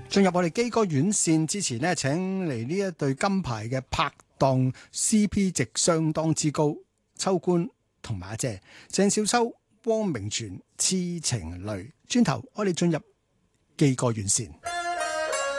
進入我哋基哥院線之前呢，請嚟呢一對金牌嘅拍檔 CP 值相當之高，秋官同埋阿姐鄭少秋、汪明荃痴情淚。轉頭我哋進入基哥院線。